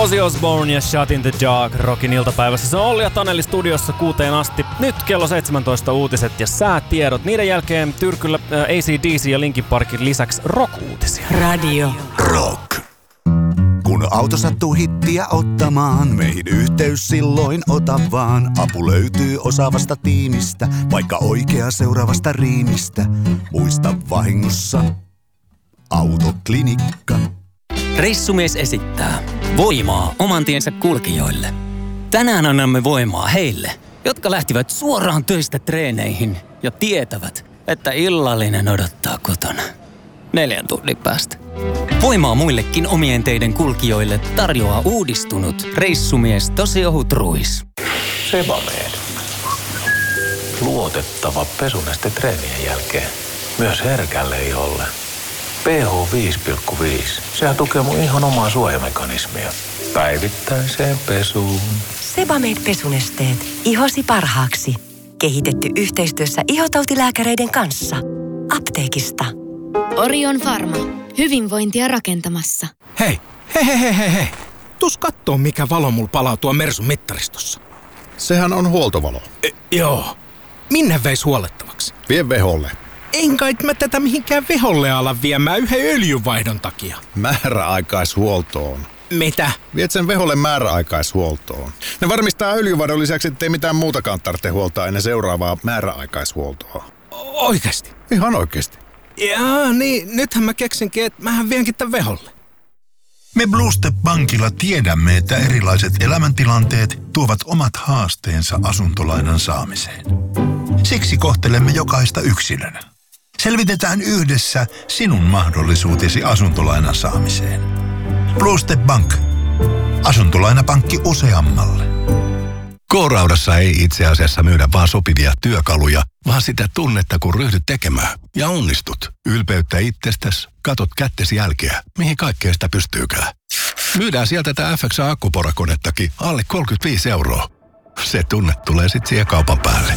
Ozzy Osbourne ja Shut in the Dark Rockin iltapäivässä. Se on Olli ja Taneli studiossa 6 asti. Nyt kello 17 uutiset ja säätiedot. Niiden jälkeen Tyrkyllä AC/DC ja Linkin Parkin lisäksi rock-uutisia. Radio Rock. Kun auto sattuu hittiä ottamaan, meihin yhteys silloin ota vaan. Apu löytyy osaavasta tiimistä, vaikka oikea seuraavasta riimistä. Muista vahingossa Autoklinikka. Reissumies esittää voimaa oman tiensä kulkijoille. Tänään annamme voimaa heille, jotka lähtivät suoraan töistä treeneihin ja tietävät, että illallinen odottaa kotona 4 tunnin päästä. Voimaa muillekin omien teiden kulkijoille tarjoaa uudistunut reissumies Tosi ohut ruis. Sebamed. Luotettava pesuneste treenien jälkeen. Myös herkälle iholle. pH 5,5. Sehän tukee mun ihon omaa suojamekanismia. Päivittäiseen pesuun. Sebamed pesunesteet. Ihosi parhaaksi. Kehitetty yhteistyössä ihotautilääkäreiden kanssa. Apteekista. Orion Pharma. Hyvinvointia rakentamassa. Hei. Tuus kattoo, mikä valo mulla palaa tuo Mersun mittaristossa. Sehän on huoltovalo. Joo. Minne veis huolettavaksi? Vie veholle. En kai mä tätä mihinkään veholle ala viemään yhden öljynvaihdon takia. Määräaikaishuoltoon. Mitä? Viet sen veholle määräaikaishuoltoon. Ne varmistaa öljynvaihdon lisäksi, ettei mitään muutakaan tarvitse huoltaa ennen seuraavaa määräaikaishuoltoa. Oikeesti? Ihan oikeesti. Jaa, niin nythän mä keksinkin, että mähän vienkin tän veholle. Me Blue Step Bankilla tiedämme, että erilaiset elämäntilanteet tuovat omat haasteensa asuntolainan saamiseen. Siksi kohtelemme jokaista yksilönä. Selvitetään yhdessä sinun mahdollisuutesi asuntolainan saamiseen. Blue Step Bank. Asuntolainapankki useammalle. K-Raudassa ei itse asiassa myydä vaan sopivia työkaluja, vaan sitä tunnetta, kun ryhdyt tekemään. Ja onnistut. Ylpeyttä itsestäsi, katot kättesi jälkeä, mihin kaikkea sitä pystyykään. Myydään sieltä tätä FXA-akkuporakonettakin alle 35 €. Se tunne tulee sit siihen kaupan päälle.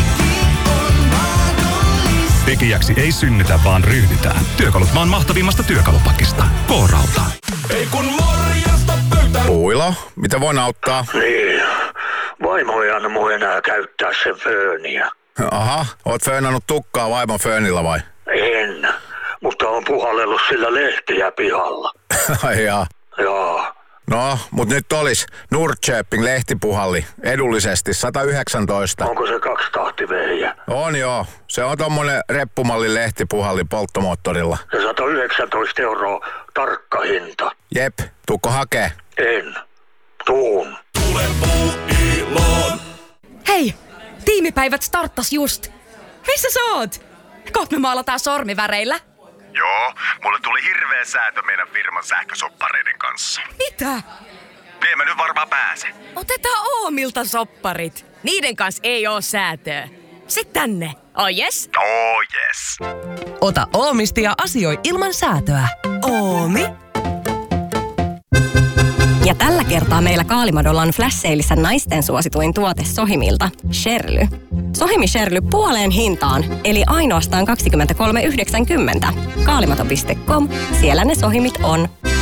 Tekijäksi ei synnytä, vaan ryhdytään. Työkalut maan mahtavimmasta työkalupakista. K-Rauta. Ei kun morjesta pöytään. Puilo, mitä voin auttaa? Niin, vaimo ei anna mun enää käyttää sen fööniä. Aha, oot föönannut tukkaa vaimon föönillä vai? En, mutta on puhallellut sillä lehtiä pihalla. Ai jaa. Joo. No, mut nyt olis Nordköping lehtipuhalli edullisesti 119. Onko se 2-tahtivehjä? On joo. Se on tommonen reppumallin lehtipuhalli polttomoottorilla. Ja 119 € tarkka hinta. Jep, tuukko hakee? En. Tuun. Tule Puuiloon. Hei, tiimipäivät starttas just. Missä sä oot? Kohta me maalataan sormiväreillä. Joo, mulle tuli hirveä säätö meidän firman sähkösoppareiden kanssa. Mitä? En mä nyt varmaan pääse. Otetaan Oomilta sopparit. Niiden kanssa ei oo säätöä. Sit tänne. Oh yes? Oh yes. Ota Oomista ja asioi ilman säätöä. Oomi. Ja tällä kertaa meillä Kaalimadolla on flash-seilissä naisten suosituin tuote Sohimilta, Sherly. Sohimi Sherly puoleen hintaan, eli ainoastaan 23,90. Kaalimado.com, siellä ne Sohimit on.